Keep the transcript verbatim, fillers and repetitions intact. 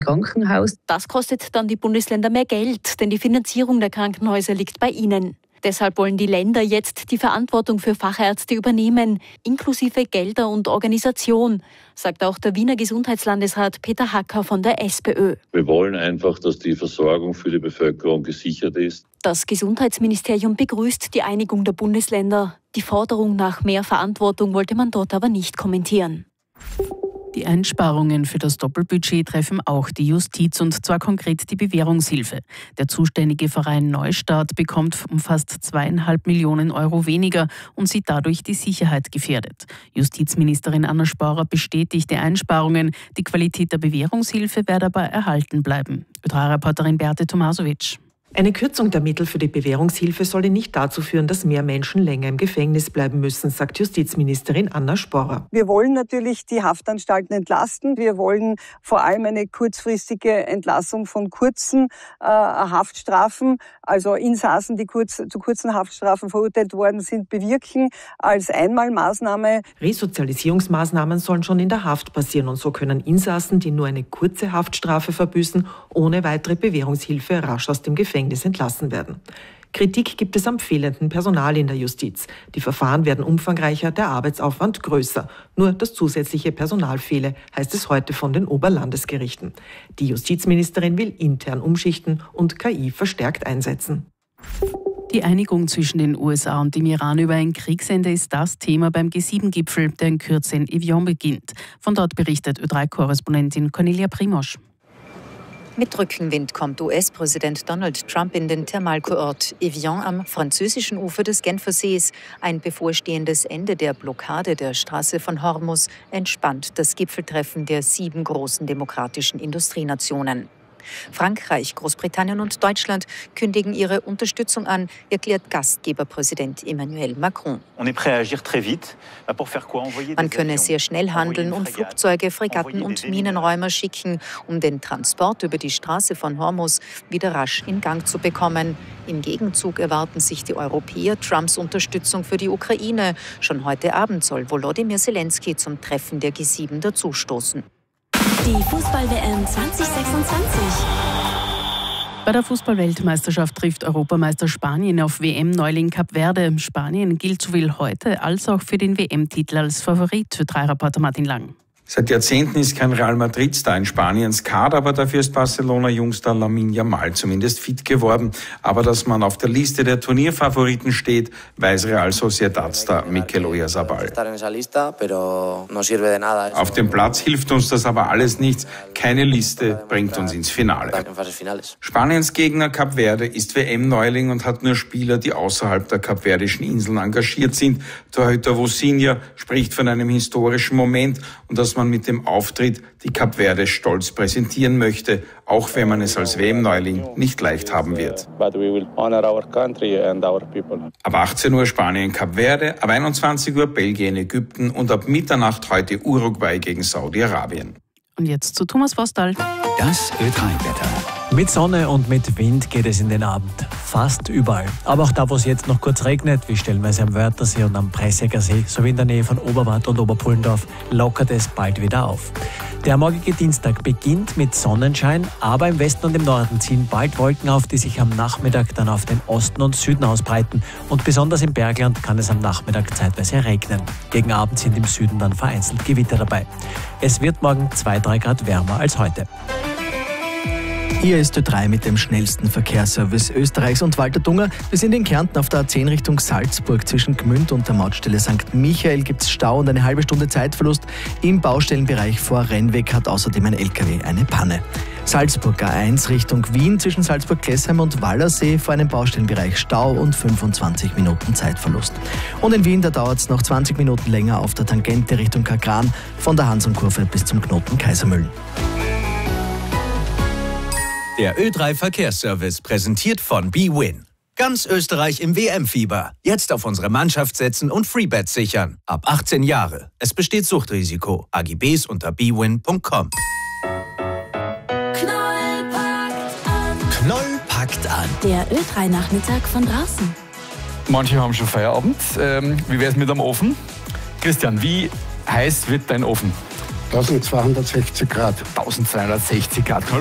Krankenhaus. Das kostet dann die Bundesländer mehr Geld, denn die Finanzierung der Krankenhäuser liegt bei ihnen. Deshalb wollen die Länder jetzt die Verantwortung für Fachärzte übernehmen, inklusive Gelder und Organisation, sagt auch der Wiener Gesundheitslandesrat Peter Hacker von der SPÖ. Wir wollen einfach, dass die Versorgung für die Bevölkerung gesichert ist. Das Gesundheitsministerium begrüßt die Einigung der Bundesländer. Die Forderung nach mehr Verantwortung wollte man dort aber nicht kommentieren. Die Einsparungen für das Doppelbudget treffen auch die Justiz, und zwar konkret die Bewährungshilfe. Der zuständige Verein Neustart bekommt um fast zweieinhalb Millionen Euro weniger und sieht dadurch die Sicherheit gefährdet. Justizministerin Anna Sporer bestätigt die Einsparungen. Die Qualität der Bewährungshilfe werde aber erhalten bleiben. Ö drei Reporterin Beate Tomasovic. Eine Kürzung der Mittel für die Bewährungshilfe solle nicht dazu führen, dass mehr Menschen länger im Gefängnis bleiben müssen, sagt Justizministerin Anna Sporer. Wir wollen natürlich die Haftanstalten entlasten. Wir wollen vor allem eine kurzfristige Entlassung von kurzen äh, Haftstrafen, also Insassen, die kurz, zu kurzen Haftstrafen verurteilt worden sind, bewirken als Einmalmaßnahme. Resozialisierungsmaßnahmen sollen schon in der Haft passieren, und so können Insassen, die nur eine kurze Haftstrafe verbüßen, ohne weitere Bewährungshilfe rasch aus dem Gefängnis entlassen werden. Kritik gibt es am fehlenden Personal in der Justiz. Die Verfahren werden umfangreicher, der Arbeitsaufwand größer. Nur das zusätzliche Personal fehle, heißt es heute von den Oberlandesgerichten. Die Justizministerin will intern umschichten und K I verstärkt einsetzen. Die Einigung zwischen den U S A und dem Iran über ein Kriegsende ist das Thema beim G sieben Gipfel, der in Kürze in Evian beginnt. Von dort berichtet Ö drei Korrespondentin Cornelia Primosch. Mit Rückenwind kommt U S-Präsident Donald Trump in den Thermalkurort Evian am französischen Ufer des Genfersees. Ein bevorstehendes Ende der Blockade der Straße von Hormuz entspannt das Gipfeltreffen der sieben großen demokratischen Industrienationen. Frankreich, Großbritannien und Deutschland kündigen ihre Unterstützung an, erklärt Gastgeberpräsident Emmanuel Macron. Man könne sehr schnell handeln und Flugzeuge, Fregatten und Minenräumer schicken, um den Transport über die Straße von Hormuz wieder rasch in Gang zu bekommen. Im Gegenzug erwarten sich die Europäer Trumps Unterstützung für die Ukraine. Schon heute Abend soll Volodymyr Zelensky zum Treffen der G sieben dazustoßen. Die Fußball-W M zwanzig sechsundzwanzig. Bei der Fußball-Weltmeisterschaft trifft Europameister Spanien auf W M-Neuling Kap Verde. Spanien gilt sowohl heute als auch für den W M-Titel als Favorit, für drei Reporter Martin Lang. Seit Jahrzehnten ist kein Real Madrid-Star in Spaniens Kader, aber dafür ist Barcelona-Jungstar Lamine Yamal zumindest fit geworden. Aber dass man auf der Liste der Turnierfavoriten steht, weiß Real Sociedad-Star Mikel Oyarzabal. Auf dem Platz hilft uns das aber alles nichts. Keine Liste bringt uns ins Finale. Spaniens Gegner Kap Verde ist W M-Neuling und hat nur Spieler, die außerhalb der kapverdischen Inseln engagiert sind. Torhüter Vosinha spricht von einem historischen Moment und dass man mit dem Auftritt die Kap Verde stolz präsentieren möchte, auch wenn man es als W M-Neuling nicht leicht haben wird. Ab achtzehn Uhr Spanien Kap Verde, ab einundzwanzig Uhr Belgien Ägypten und ab Mitternacht heute Uruguay gegen Saudi-Arabien. Und jetzt zu Thomas Vostal. Das Ö drei Wetter. Mit Sonne und mit Wind geht es in den Abend. Fast überall. Aber auch da, wo es jetzt noch kurz regnet, wie stellenweise am Wörthersee und am Preissäcker See, sowie in der Nähe von Oberwart und Oberpullendorf, lockert es bald wieder auf. Der morgige Dienstag beginnt mit Sonnenschein, aber im Westen und im Norden ziehen bald Wolken auf, die sich am Nachmittag dann auf den Osten und Süden ausbreiten. Und besonders im Bergland kann es am Nachmittag zeitweise regnen. Gegen Abend sind im Süden dann vereinzelt Gewitter dabei. Es wird morgen zwei bis drei Grad wärmer als heute. Hier ist Ö drei mit dem schnellsten Verkehrsservice Österreichs und Walter Dunger. Wir sind in Kärnten auf der A zehn Richtung Salzburg. Zwischen Gmünd und der Mautstelle Sankt Michael gibt es Stau und eine halbe Stunde Zeitverlust. Im Baustellenbereich vor Rennweg hat außerdem ein L K W eine Panne. Salzburg A eins Richtung Wien zwischen Salzburg-Klessheim und Wallersee vor einem Baustellenbereich Stau und fünfundzwanzig Minuten Zeitverlust. Und in Wien, da dauert es noch zwanzig Minuten länger auf der Tangente Richtung Kagran von der Hansonkurve bis zum Knoten Kaisermühlen. Der Ö drei Verkehrsservice präsentiert von bwin. Ganz Österreich im W M-Fieber. Jetzt auf unsere Mannschaft setzen und Freebets sichern. Ab achtzehn Jahre. Es besteht Suchtrisiko. A G Bs unter bwin punkt com. Knoll packt an. Knoll packt an. Der Ö drei Nachmittag von draußen. Manche haben schon Feierabend. Ähm, wie wäre es mit dem Ofen? Christian, wie heiß wird dein Ofen? zwölfhundertsechzig Grad. zwölfhundertsechzig Grad.